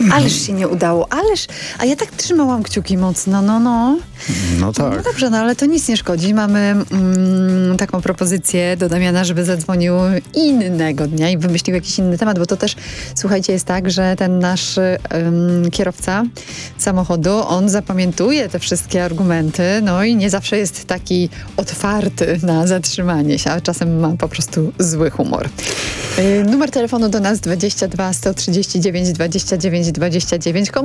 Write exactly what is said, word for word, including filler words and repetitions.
Ależ się nie udało, ależ, a ja tak trzymałam kciuki mocno, no, no. No tak. No dobrze, no ale to nic nie szkodzi. Mamy mm, taką propozycję do Damiana, żeby zadzwonił innego dnia i wymyślił jakiś inny temat, bo to też, słuchajcie, jest tak, że ten nasz ym, kierowca samochodu, on zapamiętuje te wszystkie argumenty, no i nie zawsze jest taki otwarty na zatrzymanie się, a czasem ma po prostu zły humor. Yy, numer telefonu do nas dwadzieścia dwa sto trzydzieści dziewięć dwadzieścia dziewięć dwadzieścia dziewięć.